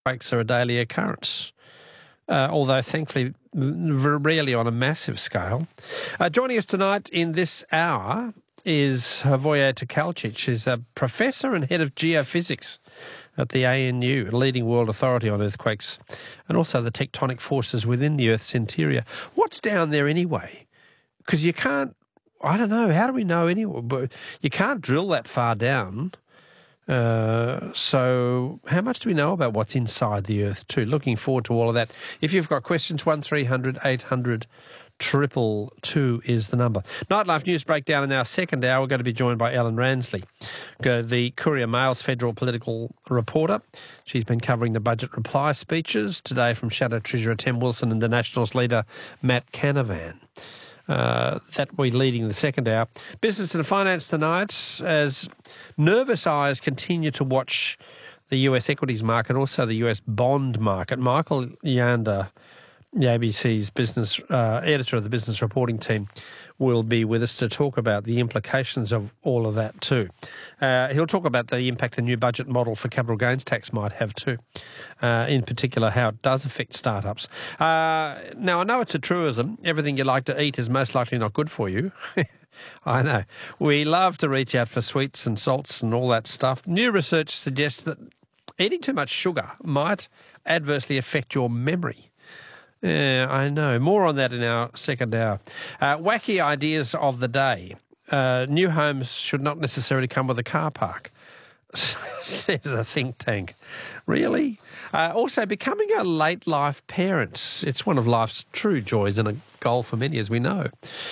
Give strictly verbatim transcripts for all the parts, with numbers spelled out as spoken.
Earthquakes are a daily occurrence, uh, although thankfully rarely on a massive scale. Uh, joining us tonight in this hour is Hrvoje Tkalčić. She's a professor and head of geophysics at the A N U, a leading world authority on earthquakes, and also the tectonic forces within the Earth's interior. What's down there anyway? Because you can't, I don't know, how do we know anyway? But you can't drill that far down. Uh, so how much do we know about what's inside the Earth too? Looking forward to all of that. If you've got questions, one three hundred eight hundred triple two is the number. Nightlife News Breakdown in our second hour. We're going to be joined by Ellen Ransley, the Courier Mail's federal political reporter. She's been covering the budget reply speeches today from Shadow Treasurer Tim Wilson and the Nationals leader Matt Canavan. Uh, that we're leading the second hour. Business and finance tonight, as nervous eyes continue to watch the U S equities market, also the U S bond market. Michael Yander, the A B C's business uh, editor of the business reporting team, will be with us to talk about the implications of all of that too. Uh, he'll talk about the impact the new budget model for capital gains tax might have too, uh, in particular how it does affect startups. Uh, now, I know it's a truism. Everything you like to eat is most likely not good for you. I know. We love to reach out for sweets and salts and all that stuff. New research suggests that eating too much sugar might adversely affect your memory. Yeah, I know. More on that in our second hour. Uh, wacky ideas of the day. Uh, new homes should not necessarily come with a car park, says a think tank. Really? Uh, also, becoming a late life parent. It's one of life's true joys and a goal for many, as we know.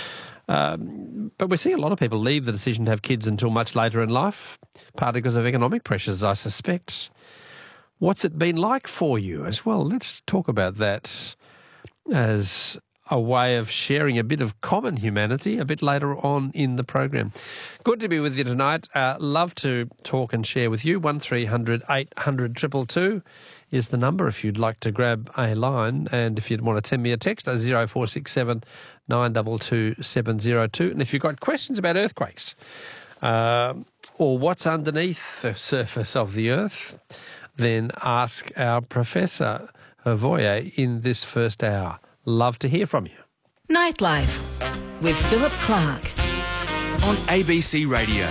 Um, but we're seeing a lot of people leave the decision to have kids until much later in life, partly because of economic pressures, I suspect. What's it been like for you as well? Let's talk about that as a way of sharing a bit of common humanity a bit later on in the program. Good to be with you tonight. Uh, love to talk and share with you. one three hundred eight hundred two two two is the number if you'd like to grab a line, and if you'd want to send me a text, zero four six seven nine two two seven zero two. And if you've got questions about earthquakes uh, or what's underneath the surface of the Earth, then ask our Professor Hrvoje in this first hour. Love to hear from you. Nightlife with Philip Clark on A B C Radio.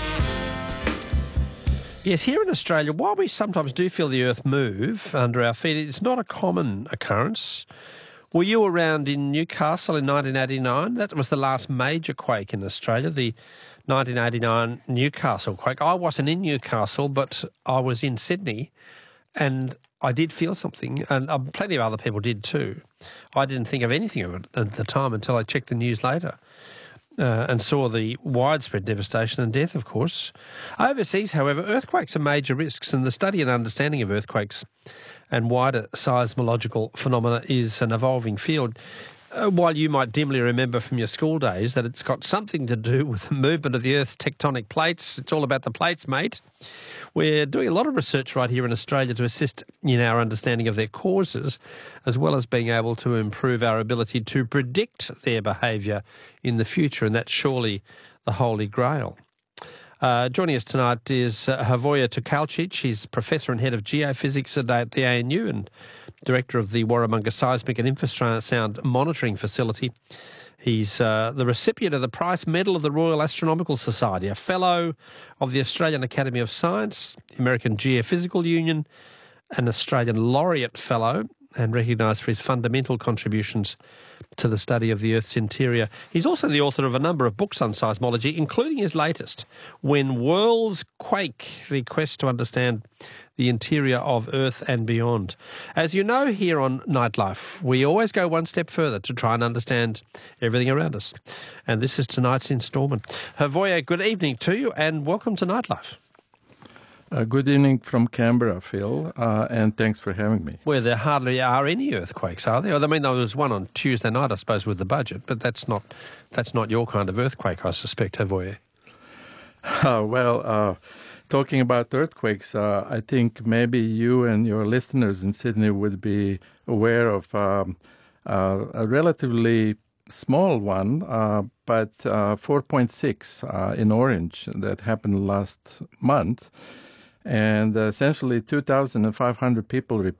Yes, here in Australia, while we sometimes do feel the earth move under our feet, it's not a common occurrence. Were you around in Newcastle in nineteen eighty-nine? That was the last major quake in Australia, the nineteen eighty-nine Newcastle quake. I wasn't in Newcastle, but I was in Sydney, and I did feel something, and uh, plenty of other people did too. I didn't think of anything of it at the time until I checked the news later uh, and saw the widespread devastation and death, of course. Overseas, however, earthquakes are major risks, and the study and understanding of earthquakes and wider seismological phenomena is an evolving field. Uh, while you might dimly remember from your school days that it's got something to do with the movement of the Earth's tectonic plates, it's all about the plates, mate. We're doing a lot of research right here in Australia to assist in our understanding of their causes, as well as being able to improve our ability to predict their behaviour in the future, and that's surely the Holy Grail. Uh, joining us tonight is uh, Hrvoje Tkalčić. He's Professor and Head of Geophysics at the A N U and Director of the Warramunga Seismic and Infrasound Monitoring Facility. He's uh, the recipient of the Price Medal of the Royal Astronomical Society, a Fellow of the Australian Academy of Science, the American Geophysical Union, an Australian Laureate Fellow, and recognised for his fundamental contributions to the study of the Earth's interior. He's also the author of a number of books on seismology, including his latest, When Worlds Quake, the quest to understand the interior of Earth and beyond. As you know, here on Nightlife, we always go one step further to try and understand everything around us. And this is tonight's instalment. Hrvoje, good evening to you and welcome to Nightlife. Uh, good evening from Canberra, Phil, uh, and thanks for having me. Where there hardly are any earthquakes, are there? I mean, there was one on Tuesday night, I suppose, with the budget, but that's not that's not your kind of earthquake, I suspect, Hrvoje. Uh, well, uh, talking about earthquakes, uh, I think maybe you and your listeners in Sydney would be aware of um, uh, a relatively small one, uh, but uh, four point six uh, in Orange that happened last month. and uh, essentially two thousand five hundred people